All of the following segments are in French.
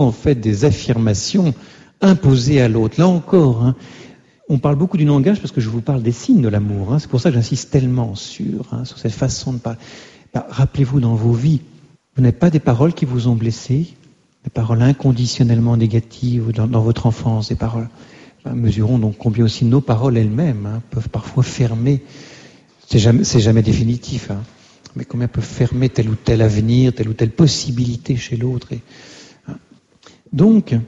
en fait des affirmations imposées à l'autre. Là encore, hein, on parle beaucoup du langage parce que je vous parle des signes de l'amour. Hein. C'est pour ça que j'insiste tellement sur cette façon de parler. Rappelez-vous dans vos vies, vous n'avez pas des paroles qui vous ont blessé, des paroles inconditionnellement négatives dans votre enfance, des paroles. Mesurons donc combien aussi nos paroles elles-mêmes peuvent parfois fermer. C'est jamais définitif, hein, mais combien peuvent fermer tel ou tel avenir, telle ou telle possibilité chez l'autre. Donc,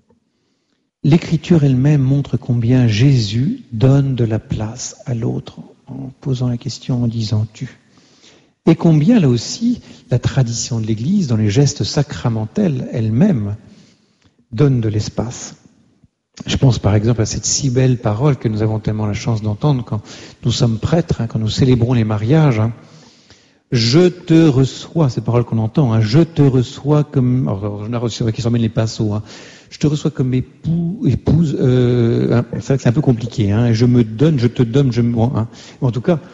l'Écriture elle-même montre combien Jésus donne de la place à l'autre en posant la question, en disant « tu ». Et combien, là aussi, la tradition de l'Église, dans les gestes sacramentels elle-même, donne de l'espace. Je pense par exemple à cette si belle parole que nous avons tellement la chance d'entendre quand nous sommes prêtres, quand nous célébrons les mariages. Je te reçois, cette parole qu'on entend, je te reçois comme... Alors, on a reçu qui s'emmènent les pinceaux. Je te reçois comme épouse. C'est vrai que c'est un peu compliqué. Je me donne, je te donne, en tout cas,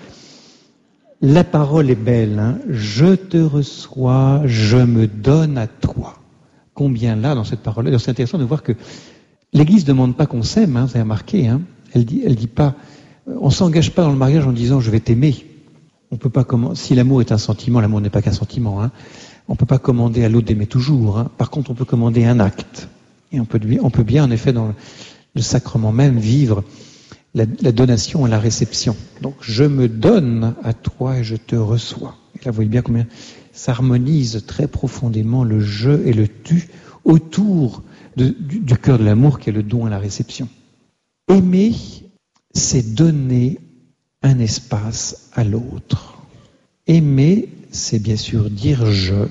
la parole est belle. Je te reçois, je me donne à toi. Combien là, dans cette parole-là, c'est intéressant de voir que l'Église ne demande pas qu'on s'aime, vous avez remarqué. Elle dit pas, on s'engage pas dans le mariage en disant je vais t'aimer. On peut pas si l'amour est un sentiment, l'amour n'est pas qu'un sentiment. On peut pas commander à l'autre d'aimer toujours. Par contre, on peut commander un acte. Et on peut bien, en effet, dans le sacrement même, vivre la donation et la réception. Donc, je me donne à toi et je te reçois. Et là, vous voyez bien combien ça harmonise très profondément le je et le tu autour du cœur de l'amour qui est le don et la réception. Aimer, c'est donner un espace à l'autre. Aimer, c'est bien sûr dire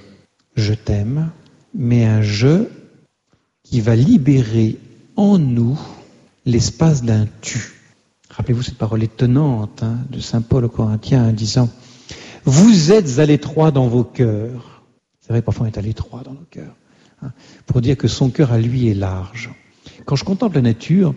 je t'aime, mais un je qui va libérer en nous l'espace d'un tu. Rappelez-vous cette parole étonnante de saint Paul aux Corinthiens en disant « Vous êtes à l'étroit dans vos cœurs ». C'est vrai, parfois on est à l'étroit dans nos cœurs. Pour dire que son cœur à lui est large. Quand je contemple la nature,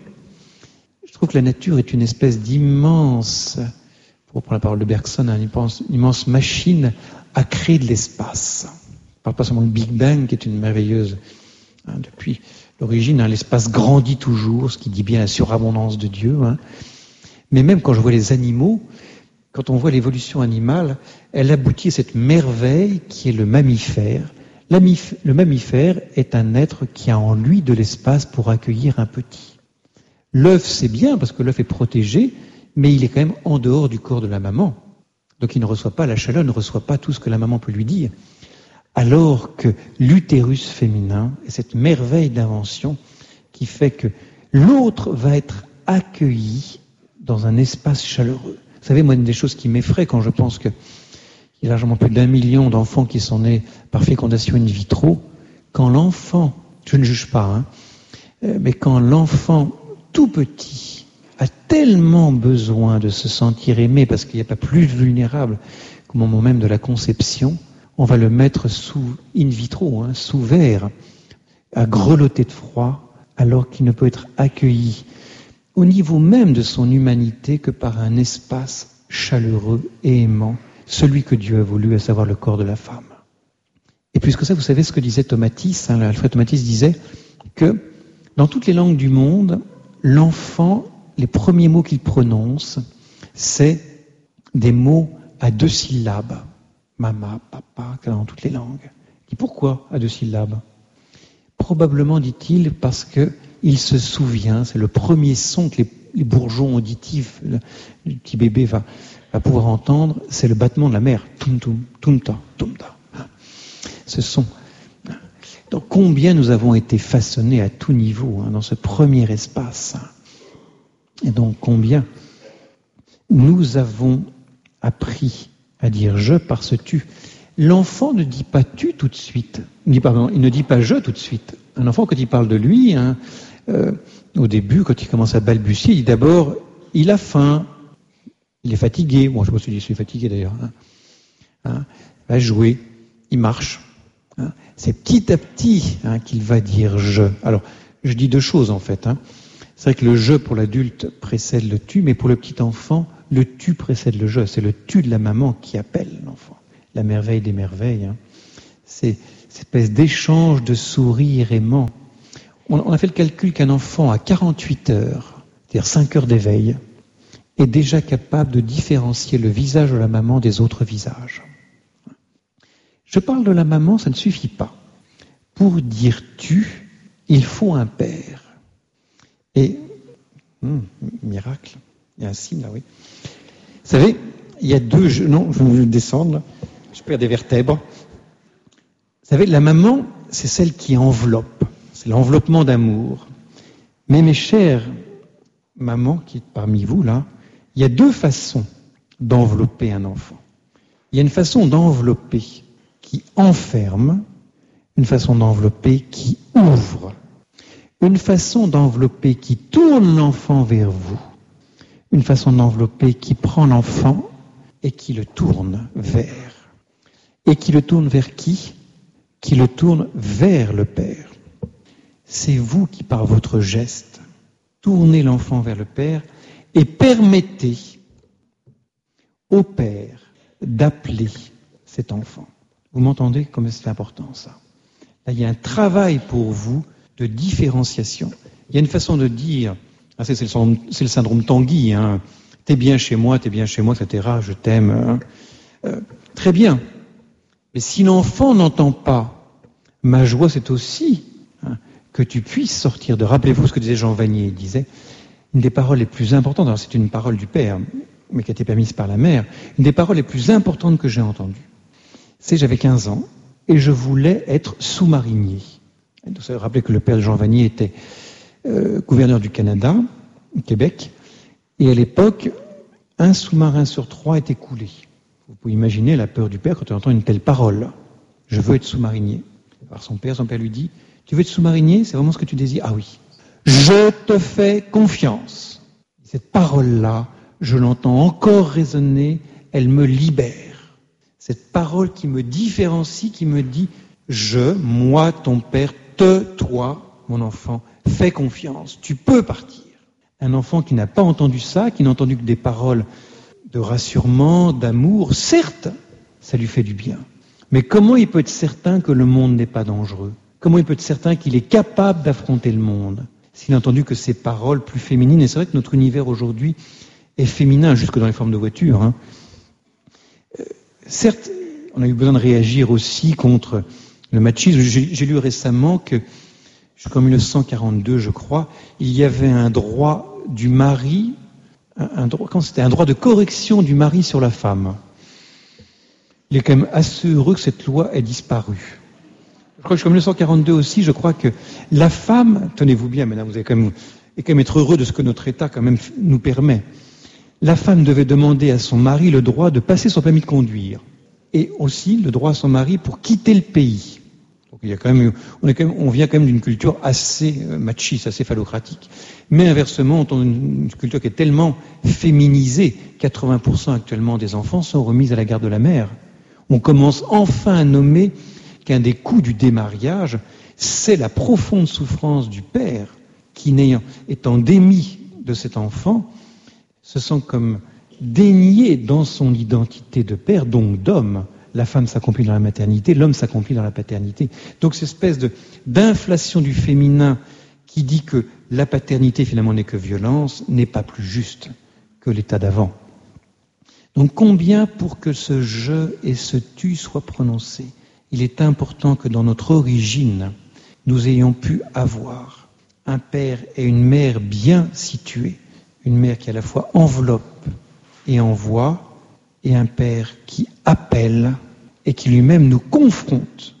je trouve que la nature est une espèce d'immense, pour reprendre la parole de Bergson, une immense machine à créer de l'espace. Je ne parle pas seulement du Big Bang, qui est une merveilleuse... depuis l'origine, l'espace grandit toujours, ce qui dit bien la surabondance de Dieu. Mais même quand je vois les animaux, quand on voit l'évolution animale, elle aboutit à cette merveille qui est le mammifère. Le mammifère est un être qui a en lui de l'espace pour accueillir un petit. L'œuf, c'est bien parce que l'œuf est protégé, mais il est quand même en dehors du corps de la maman. Donc il ne reçoit pas la chaleur, ne reçoit pas tout ce que la maman peut lui dire. Alors que l'utérus féminin est cette merveille d'invention qui fait que l'autre va être accueilli dans un espace chaleureux. Vous savez, moi, une des choses qui m'effraie quand je pense qu'il y a largement plus d'1 million d'enfants qui sont nés par fécondation in vitro, quand l'enfant, je ne juge pas, mais quand l'enfant tout petit a tellement besoin de se sentir aimé parce qu'il n'y a pas plus vulnérable qu'au moment même de la conception, on va le mettre sous in vitro, sous verre, à grelotter de froid, alors qu'il ne peut être accueilli au niveau même de son humanité que par un espace chaleureux et aimant, celui que Dieu a voulu, à savoir le corps de la femme. Et puisque ça, vous savez ce que disait Tomatis, Alfred Tomatis disait que dans toutes les langues du monde, l'enfant, les premiers mots qu'il prononce, c'est des mots à 2 syllabes. Mama, papa, dans toutes les langues. Et pourquoi à 2 syllabes? Probablement, dit-il, parce que il se souvient, c'est le premier son que les bourgeons auditifs, le petit bébé va pouvoir entendre, c'est le battement de la mer. Tum tum, tumta, tumta. Ce son. Donc combien nous avons été façonnés à tout niveau dans ce premier espace. Et donc combien nous avons appris à dire je par ce tu. L'enfant ne dit pas tu tout de suite. Il ne dit pas je tout de suite. Un enfant, quand il parle de lui, au début, quand il commence à balbutier, il dit d'abord, il a faim, il est fatigué. Bon, je ne sais pas si je suis fatigué d'ailleurs. Il va jouer, il marche. C'est petit à petit qu'il va dire je. Alors, je dis 2 choses en fait. C'est vrai que le je pour l'adulte précède le tu, mais pour le petit enfant, le tu précède le je. C'est le tu de la maman qui appelle l'enfant. La merveille des merveilles. C'est cette espèce d'échange de sourires aimants. On a fait le calcul qu'un enfant à 48 heures, c'est-à-dire 5 heures d'éveil, est déjà capable de différencier le visage de la maman des autres visages. Je parle de la maman, ça ne suffit pas. Pour dire tu, il faut un père. Et, miracle, il y a un signe là, oui. Vous savez, il y a non, je vais descendre, là. Je perds des vertèbres. Vous savez, la maman, c'est celle qui enveloppe. C'est l'enveloppement d'amour. Mais mes chères mamans qui êtes parmi vous là, il y a deux façons d'envelopper un enfant. Il y a une façon d'envelopper qui enferme, une façon d'envelopper qui ouvre, une façon d'envelopper qui tourne l'enfant vers vous, une façon d'envelopper qui prend l'enfant et qui le tourne vers. Et qui le tourne vers qui ? Qui le tourne vers le Père. C'est vous qui, par votre geste, tournez l'enfant vers le Père et permettez au Père d'appeler cet enfant. Vous m'entendez comme c'est important ça ? Là, il y a un travail pour vous de différenciation. Il y a une façon de dire, c'est le syndrome Tanguy, hein, t'es bien chez moi, etc., je t'aime. Très bien. Mais si l'enfant n'entend pas, ma joie c'est aussi que tu puisses sortir de... Rappelez-vous ce que disait Jean Vanier, il disait, une des paroles les plus importantes, alors c'est une parole du Père, mais qui a été permise par la mère, une des paroles les plus importantes que j'ai entendues, c'est j'avais 15 ans et je voulais être sous-marinier. Vous savez, rappelez que le père de Jean Vanier était gouverneur du Canada, au Québec, et à l'époque, un sous-marin sur 3 était coulé. Vous pouvez imaginer la peur du père quand il entend une telle parole. Je veux être sous-marinier. Alors son père lui dit, tu veux être sous-marinier, c'est vraiment ce que tu désires? Ah oui. Je te fais confiance. Cette parole-là, je l'entends encore résonner, elle me libère. Cette parole qui me différencie, qui me dit, moi, ton père, toi, mon enfant, fais confiance, tu peux partir. Un enfant qui n'a pas entendu ça, qui n'a entendu que des paroles de rassurement, d'amour, certes, ça lui fait du bien. Mais comment il peut être certain que le monde n'est pas dangereux? Comment il peut être certain qu'il est capable d'affronter le monde s'il n'a entendu que ces paroles plus féminines? Et c'est vrai que notre univers aujourd'hui est féminin, jusque dans les formes de voitures. Certes, on a eu besoin de réagir aussi contre le machisme. J'ai lu récemment que, jusqu'en 1942, je crois, il y avait un droit du mari, un droit de correction du mari sur la femme. Il est quand même assez heureux que cette loi ait disparu. Je crois que jusqu'en 1942 aussi, je crois que la femme, tenez-vous bien, madame, vous allez quand même être heureux de ce que notre État quand même nous permet. La femme devait demander à son mari le droit de passer son permis de conduire et aussi le droit à son mari pour quitter le pays. Donc il y a on vient quand même d'une culture assez machiste, assez phallocratique. Mais inversement, on a une culture qui est tellement féminisée, 80% actuellement des enfants sont remis à la garde de la mère. On commence enfin à nommer qu'un des coûts du démariage, c'est la profonde souffrance du père qui, étant démis de cet enfant, se sent comme dénié dans son identité de père, donc d'homme. La femme s'accomplit dans la maternité, l'homme s'accomplit dans la paternité. Donc cette espèce d'inflation du féminin qui dit que la paternité finalement n'est que violence, n'est pas plus juste que l'état d'avant. Donc combien pour que ce « je » et ce « tu » soient prononcés, il est important que dans notre origine, nous ayons pu avoir un père et une mère bien situés, une mère qui à la fois enveloppe et envoie, et un père qui appelle et qui lui-même nous confronte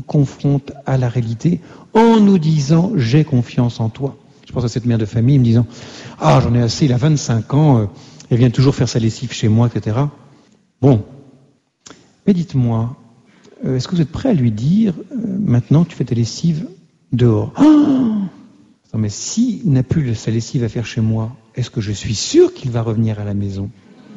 à la réalité en nous disant « j'ai confiance en toi ». Je pense à cette mère de famille me disant « ah, j'en ai assez, il a 25 ans, elle vient toujours faire sa lessive chez moi, etc. » Bon, mais dites-moi, est-ce que vous êtes prêt à lui dire maintenant tu fais ta lessive dehors? Non, mais s'il n'a plus sa lessive à faire chez moi, est-ce que je suis sûr qu'il va revenir à la maison?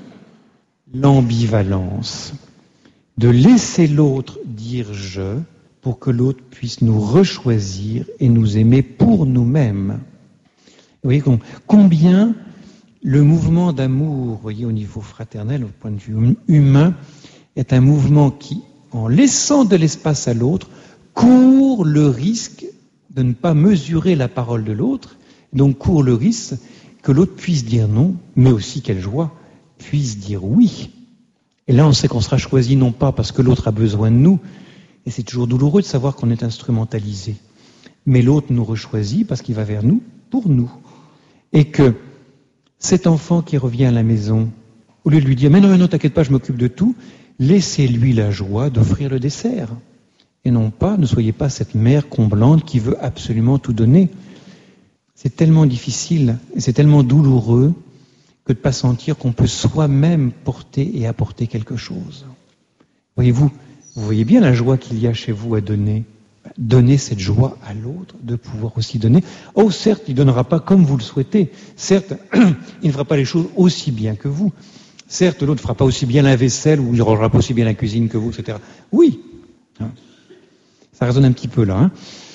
L'ambivalence de laisser l'autre dire « je » pour que l'autre puisse nous rechoisir et nous aimer pour nous-mêmes. Vous voyez combien le mouvement d'amour, voyez, au niveau fraternel, au point de vue humain, est un mouvement qui, en laissant de l'espace à l'autre, court le risque de ne pas mesurer la parole de l'autre, donc court le risque que l'autre puisse dire non, mais aussi, quelle joie, puisse dire oui. Et là, on sait qu'on sera choisi non pas parce que l'autre a besoin de nous, et c'est toujours douloureux de savoir qu'on est instrumentalisé, mais l'autre nous rechoisit parce qu'il va vers nous, pour nous. Et que cet enfant qui revient à la maison, au lieu de lui dire « Mais non, t'inquiète pas, je m'occupe de tout », laissez-lui la joie d'offrir le dessert. Et non pas, ne soyez pas cette mère comblante qui veut absolument tout donner. C'est tellement difficile et c'est tellement douloureux que de ne pas sentir qu'on peut soi-même porter et apporter quelque chose. Voyez-vous, vous voyez bien la joie qu'il y a chez vous à donner. Donner cette joie à l'autre, de pouvoir aussi donner. Oh, certes, il ne donnera pas comme vous le souhaitez. Certes, il ne fera pas les choses aussi bien que vous. Certes, l'autre ne fera pas aussi bien la vaisselle ou il ne rangera pas aussi bien la cuisine que vous, etc. Oui, ça résonne un petit peu là.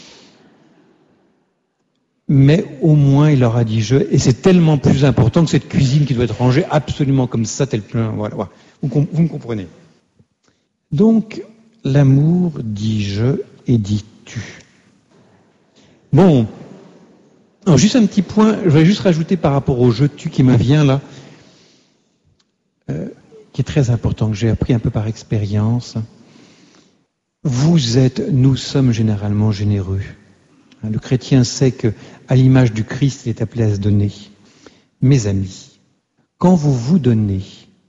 Mais au moins, il aura dit je. Et c'est tellement plus important que cette cuisine qui doit être rangée absolument comme ça, tel plein. Voilà. Vous me comprenez. Donc, l'amour dit je et dit tu. Bon, alors juste un petit point, je vais juste rajouter par rapport au je tu qui me vient là, qui est très important, que j'ai appris un peu par expérience. Nous sommes généralement généreux. Le chrétien sait que, à l'image du Christ, il est appelé à se donner. Mes amis, quand vous vous donnez,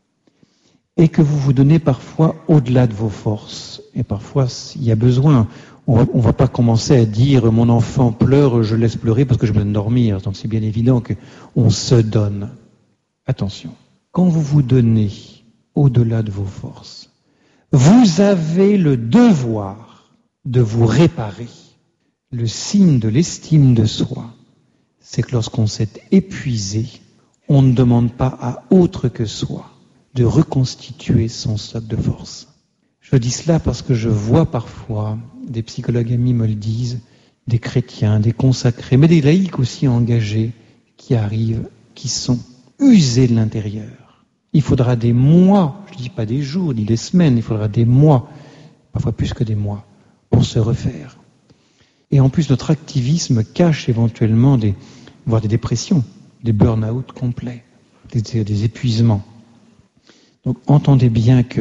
et que vous vous donnez parfois au-delà de vos forces, et parfois il y a besoin, on ne va pas commencer à dire « mon enfant pleure, je le laisse pleurer parce que je me donne dormir », donc c'est bien évident qu'on se donne. Attention, quand vous vous donnez au-delà de vos forces, vous avez le devoir de vous réparer. Le signe de l'estime de soi, c'est que lorsqu'on s'est épuisé, on ne demande pas à autre que soi de reconstituer son stock de force. Je dis cela parce que je vois parfois, des psychologues amis me le disent, des chrétiens, des consacrés, mais des laïcs aussi engagés qui arrivent, qui sont usés de l'intérieur. Il faudra des mois, je ne dis pas des jours, ni des semaines, il faudra des mois, parfois plus que des mois, pour se refaire. Et en plus, notre activisme cache éventuellement voire des dépressions, des burn-out complets, des épuisements. Donc, entendez bien que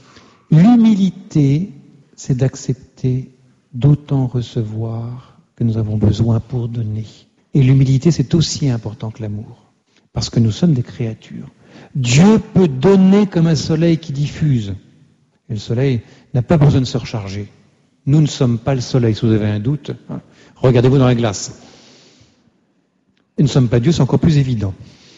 l'humilité, c'est d'accepter d'autant recevoir que nous avons besoin pour donner. Et l'humilité, c'est aussi important que l'amour, parce que nous sommes des créatures. Dieu peut donner comme un soleil qui diffuse. Et le soleil n'a pas besoin de se recharger. Nous ne sommes pas le soleil, si vous avez un doute. Regardez-vous dans la glace. Et nous ne sommes pas Dieu, c'est encore plus évident.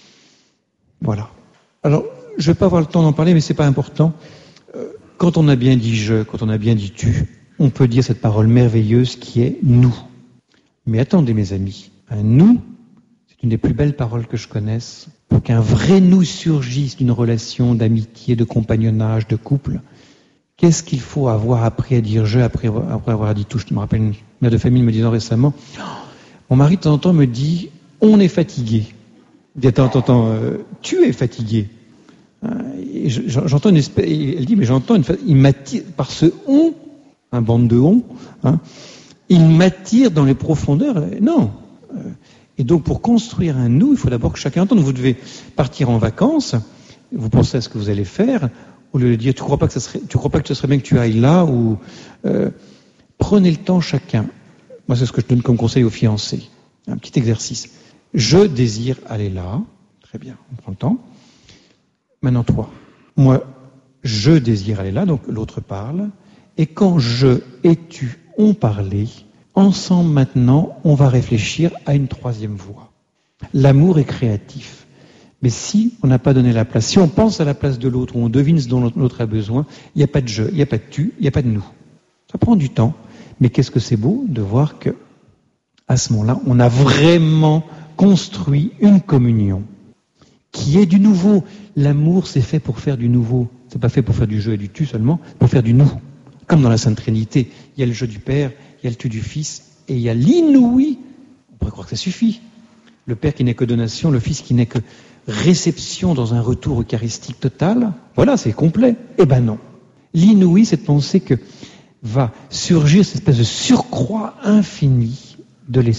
Voilà. Alors, je ne vais pas avoir le temps d'en parler, mais ce n'est pas important. Quand on a bien dit je, quand on a bien dit tu, on peut dire cette parole merveilleuse qui est nous. Mais attendez, mes amis, un nous, c'est une des plus belles paroles que je connaisse. Pour qu'un vrai nous surgisse d'une relation d'amitié, de compagnonnage, de couple, qu'est-ce qu'il faut avoir appris à dire je après avoir dit tout? Je me rappelle une mère de famille me disant récemment, mon mari de temps en temps me dit, on est fatigué. Il dit, attends, tu es fatigué. Et j'entends une espèce, elle dit, mais il m'attire, par ce on, un bande de on, il m'attire dans les profondeurs. Non. Et donc, pour construire un nous, il faut d'abord que chacun entende. Vous devez partir en vacances, vous pensez à ce que vous allez faire, au lieu de dire, tu crois pas que ce serait bien que tu ailles là, ou prenez le temps chacun. Moi, c'est ce que je donne comme conseil aux fiancés. Un petit exercice. Je désire aller là. Très bien, on prend le temps. Maintenant, toi. Moi, je désire aller là, donc l'autre parle. Et quand je et tu ont parlé, ensemble maintenant, on va réfléchir à une troisième voie. L'amour est créatif. Mais si on n'a pas donné la place, si on pense à la place de l'autre, ou on devine ce dont l'autre a besoin, il n'y a pas de je, il n'y a pas de tu, il n'y a pas de nous. Ça prend du temps. Mais qu'est-ce que c'est beau de voir que, à ce moment-là, on a vraiment construit une communion qui est du nouveau. L'amour, c'est fait pour faire du nouveau. C'est pas fait pour faire du je et du tu seulement, pour faire du nous. Comme dans la Sainte Trinité, il y a le je du Père, il y a le tu du Fils, et il y a l'inouï. On pourrait croire que ça suffit. Le Père qui n'est que donation, le Fils qui n'est que réception dans un retour eucharistique total. Voilà, c'est complet. Eh ben non. L'inouï, c'est de penser que va surgir cette espèce de surcroît infini de l'esprit.